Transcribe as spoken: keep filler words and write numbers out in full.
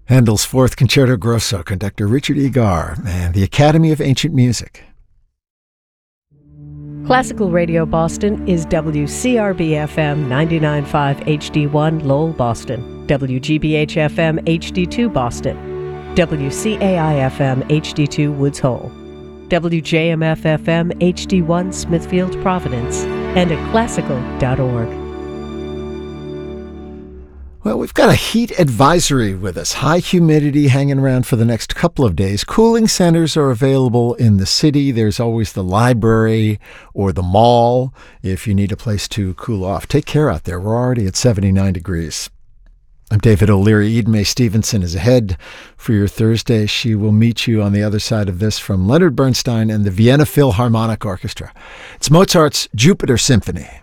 Handel's Fourth Concerto Grosso, conductor Richard E. Garr, and the Academy of Ancient Music. Classical Radio Boston is W C R B F M ninety-nine point five H D one Lowell, Boston, W G B H F M H D two Boston, W C A I F M H D two Woods Hole, W J M F F M H D one Smithfield, Providence, and at classical dot org. Well, we've got a heat advisory with us. High humidity hanging around for the next couple of days. Cooling centers are available in the city. There's always the library or the mall if you need a place to cool off. Take care out there. We're already at seventy-nine degrees. I'm David O'Leary. Eden Mae Stevenson is ahead for your Thursday. She will meet you on the other side of this from Leonard Bernstein and the Vienna Philharmonic Orchestra. It's Mozart's Jupiter Symphony.